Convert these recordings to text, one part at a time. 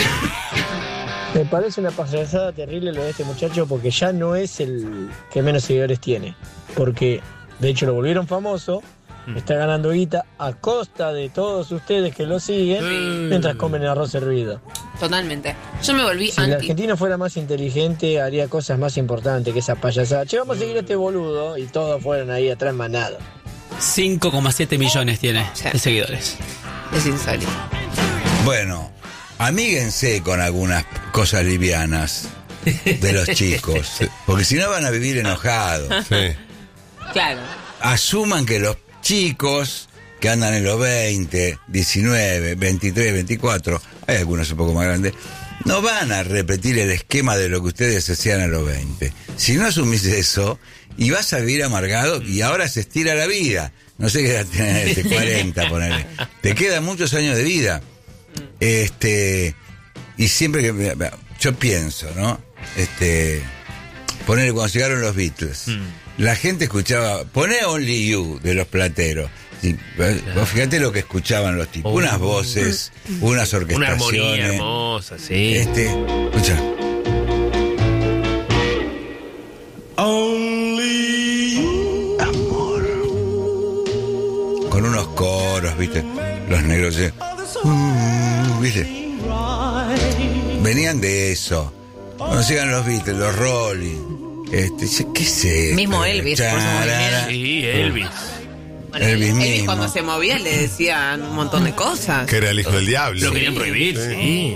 Me parece una payasada terrible lo de este muchacho porque ya no es el que menos seguidores tiene. Porque, de hecho, lo volvieron famoso, está ganando guita a costa de todos ustedes que lo siguen mientras comen arroz hervido. Totalmente. Yo me volví Si el argentino fuera más inteligente, haría cosas más importantes que esa payasada. Che, vamos a seguir a este boludo y todos fueron ahí atrás manado. 5,7 millones tiene de seguidores. Es insólito. Bueno, amíguense con algunas cosas livianas de los chicos, porque si no van a vivir enojados. Sí. Claro. Asuman que los chicos que andan en los 20, 19, 23, 24, hay algunos un poco más grandes, no van a repetir el esquema de lo que ustedes hacían a los 20. Si no asumís eso, y vas a vivir amargado, y ahora se estira la vida. No sé qué edad tenés, 40, ponele. Te quedan muchos años de vida. Y siempre que yo pienso, ¿no? Ponele cuando llegaron los Beatles. La gente escuchaba, poné Only You de los Plateros. Sí, vos fíjate lo que escuchaban los tipos. Unas voces, unas orquestaciones. Una armonía hermosa, sí. Escucha. Amor. Con unos coros, ¿viste? Los negros, ¿viste? Venían de eso. Cuando llegan los Beatles, los Rolling. ¿Qué sé? Mismo Elvis, por su movimiento. Sí, Elvis. Bueno, Elvis mismo. cuando se movía le decían un montón de cosas. Que era el hijo del diablo. Lo querían prohibir, sí.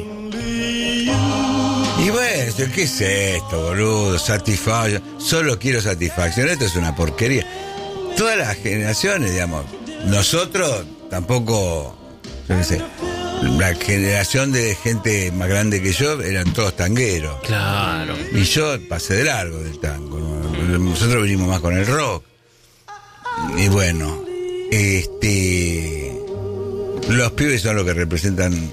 Y bueno, ¿qué es esto, boludo? Satisfacción. Solo quiero satisfacción. Esto es una porquería. Todas las generaciones, digamos. Nosotros tampoco, yo qué sé. La generación de gente más grande que yo eran todos tangueros. Claro. Y yo pasé de largo del tango. Nosotros venimos más con el rock. Y bueno, los pibes son los que representan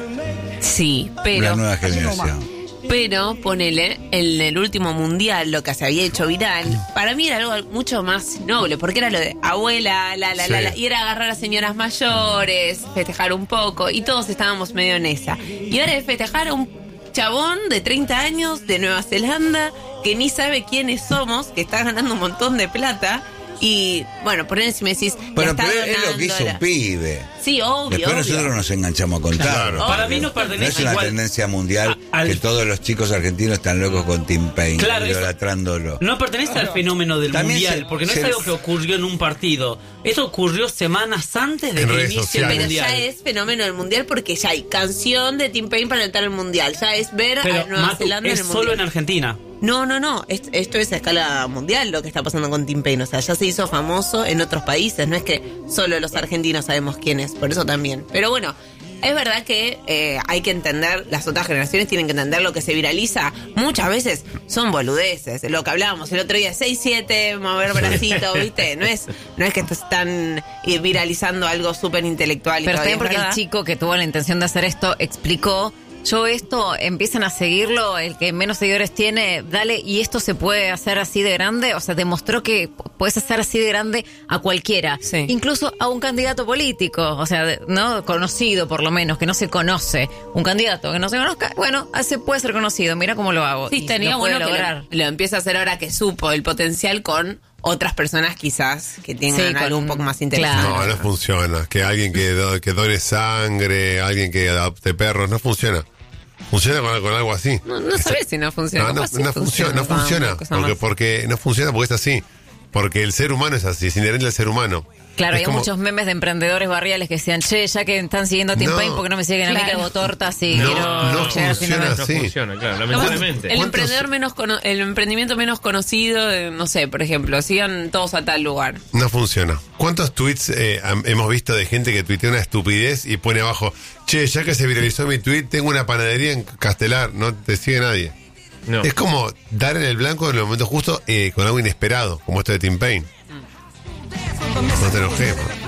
Sí, pero la nueva generación. Pero, ponele, en el último mundial, lo que se había hecho viral, para mí era algo mucho más noble, porque era lo de abuela, y era agarrar a señoras mayores, festejar un poco, y todos estábamos medio en esa. Y ahora es festejar a un chabón de 30 años de Nueva Zelanda, que ni sabe quiénes somos, que está ganando un montón de plata. Y, bueno, por eso si me decís... Bueno, pero es lo que hizo un pibe. Sí, obvio. Después nosotros nos enganchamos a contar. Claro. Para mí no pertenece No es una igual tendencia mundial al- que todos los chicos argentinos están locos con Tim Payne, Claro, idolatrándolo. No pertenece al fenómeno del También mundial, porque no es se- algo que ocurrió en un partido. Esto ocurrió semanas antes de En que redes inicie el sociales. Pero mundial. ya es fenómeno del mundial porque ya hay canción de Tim Payne para entrar al mundial. Ya es ver a Pero Nueva Matu, Zelanda en es el solo mundial. en Argentina. No. Esto es a escala mundial lo que está pasando con Tim Payne. O sea, ya se hizo famoso en otros países. No es que solo los argentinos sabemos quién es. Por eso también. Pero bueno, es verdad que hay que entender, las otras generaciones tienen que entender lo que se viraliza. Muchas veces son boludeces. Lo que hablábamos el otro día, 6-7, mover bracito, ¿viste? No es que están viralizando algo súper intelectual y Pero todavía también porque es el verdad. chico que tuvo la intención de hacer esto explicó: yo esto, empiezan a seguirlo, el que menos seguidores tiene, dale, y esto se puede hacer así de grande. O sea, demostró que puedes hacer así de grande a cualquiera, Sí. incluso a un candidato político, o sea, no conocido por lo menos, que no se conoce. Un candidato que no se conozca, bueno, se puede ser conocido, mira cómo lo hago. Sí, Y estaría lo puede bueno que lograr. lo empiece a hacer ahora que supo el potencial con otras personas quizás que tengan Sí, con- algo un poco más interesante. claro. No funciona. Que alguien que done sangre, alguien que adopte perros, no funciona. Funciona con algo así. No sabés si no funciona. No Capaz sí funciona. una cosa más. Porque no funciona porque es así. Porque el ser humano es así, es inherente al ser humano. Claro, Es hay como- muchos memes de emprendedores barriales que decían: che, ya que están siguiendo a Tim No. Payne, ¿por qué no me siguen a mí que Claro. hago tortas y No, quiero no llegar a fin de funciona mes? así. No funciona, claro, Capaz lamentablemente. el emprendedor el emprendimiento menos conocido, no sé, por ejemplo, sigan todos a tal lugar. No funciona. ¿Cuántos tweets hemos visto de gente que tuitea una estupidez y pone abajo: che, ya que se viralizó mi tweet, tengo una panadería en Castelar, no te sigue nadie? No. Es como dar en el blanco en el momento justo con algo inesperado, como esto de Tim Payne. No te enojes.